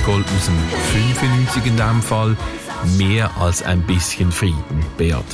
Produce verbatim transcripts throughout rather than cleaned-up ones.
Nicole aus dem fünfundneunzig in diesem Fall. Mehr als ein bisschen Frieden. Beat.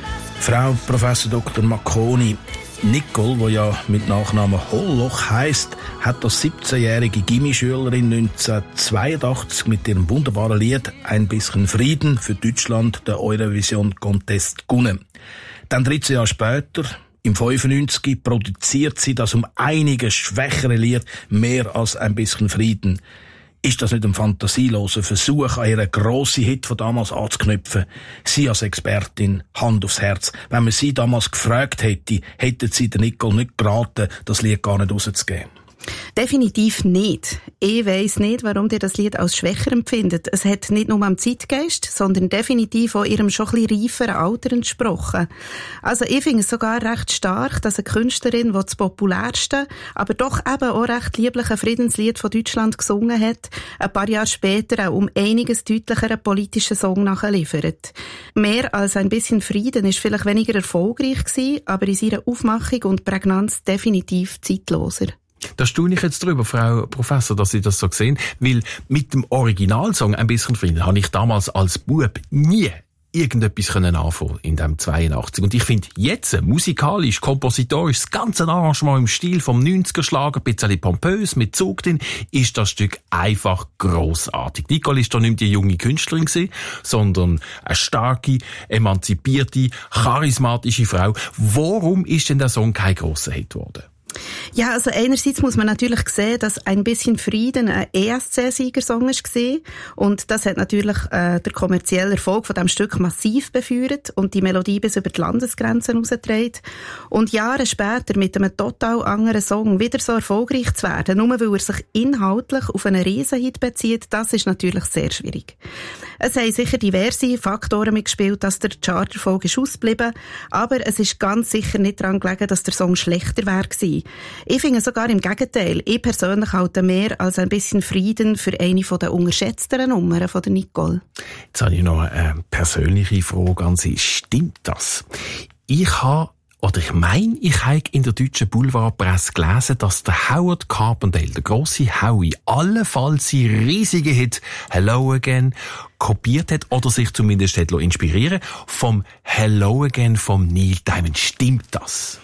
Frau Professor Doktor Macconi, Nicole, die ja mit Nachnamen Holloch heisst, hat als siebzehnjährige Gimmischülerin neunzehnhundertzweiundachtzig mit ihrem wunderbaren Lied «Ein bisschen Frieden» für Deutschland den Eurovision Contest gewonnen. Dann dreizehn Jahre später, im fünfundneunzig, produziert sie das um einiges schwächere Lied «Mehr als ein bisschen Frieden». Ist das nicht ein fantasieloser Versuch, an ihren grossen Hit von damals anzuknüpfen? Sie als Expertin, Hand aufs Herz. Wenn man sie damals gefragt hätte, hätten sie der Nicole nicht geraten, das Lied gar nicht rauszugeben. Definitiv nicht. Ich weiss nicht, warum ihr das Lied als schwächer empfindet. Es hat nicht nur am Zeitgeist, sondern definitiv auch ihrem schon ein bisschen reiferen Alter entsprochen. Also ich finde es sogar recht stark, dass eine Künstlerin, die das populärste, aber doch eben auch recht liebliche Friedenslied von Deutschland gesungen hat, ein paar Jahre später auch um einiges deutlicheren politischen Song nachliefert. Mehr als ein bisschen Frieden ist vielleicht weniger erfolgreich gewesen, aber in seiner Aufmachung und Prägnanz definitiv zeitloser. Da staune ich jetzt drüber, Frau Professor, dass Sie das so sehen, weil mit dem Originalsong «Ein bisschen Frieden» habe ich damals als Bub nie irgendetwas können anfangen in dem zweiundachtzig. Und ich finde jetzt, musikalisch, kompositorisch, das ganze Arrangement im Stil vom neunziger-Schlager, ein bisschen pompös, mit Zug drin, ist das Stück einfach grossartig. Nicole ist da nicht die junge Künstlerin gewesen, sondern eine starke, emanzipierte, charismatische Frau. Warum ist denn der Song kein grosser Hit geworden? Ja, also einerseits muss man natürlich sehen, dass «Ein bisschen Frieden» ein E S C-Siegersong war. Und das hat natürlich äh, der kommerzielle Erfolg von diesem Stück massiv befeuert und die Melodie bis über die Landesgrenzen herausgetragen. Und Jahre später mit einem total anderen Song wieder so erfolgreich zu werden, nur weil er sich inhaltlich auf einen Riesenhit bezieht, das ist natürlich sehr schwierig. Es haben sicher diverse Faktoren mitgespielt, dass der Charterfolg ist ausgeblieben, aber es ist ganz sicher nicht daran gelegen, dass der Song schlechter wäre gewesen. Ich finde sogar im Gegenteil. Ich persönlich halte mehr als ein bisschen Frieden für eine der unterschätzteren Nummern von der Nicole. Jetzt habe ich noch eine persönliche Frage an Sie. Stimmt das? Ich habe Oder ich meine, ich habe in der deutschen Boulevardpresse gelesen, dass der Howard Carpendale, der grosse Howie, allenfalls sein riesigen Hit «Hello Again» kopiert hat oder sich zumindest hat inspirieren vom «Hello Again» vom Neil Diamond. Stimmt das?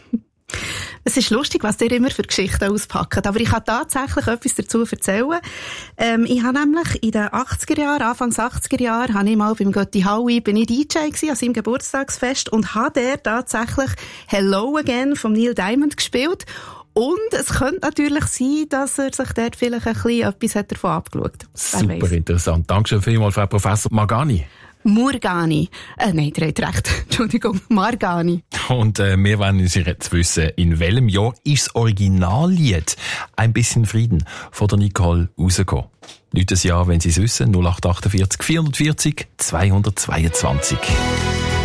Es ist lustig, was ihr immer für Geschichten auspackt, aber ich kann tatsächlich etwas dazu erzählen. Ähm, ich habe nämlich in den achtziger Jahren, Anfangs achtziger Jahren, habe ich mal beim Götti Howie, bin ich D J gewesen, an seinem Geburtstagsfest und habe der tatsächlich «Hello Again» von Neil Diamond gespielt. Und es könnte natürlich sein, dass er sich dort vielleicht ein bisschen etwas hat davon abgeschaut. Super interessant. Dankeschön vielmals, Frau Professor Margani. Murgani. Äh, nein, ihr habt recht. Entschuldigung, Margani. Und äh, wir wollen uns jetzt wissen, in welchem Jahr ist das Originallied «Ein bisschen Frieden» von der Nicole rausgekommen? Nicht das Jahr, wenn Sie es wissen, null acht acht vier, vierhundertvierzig, zweihundertzweiundzwanzig.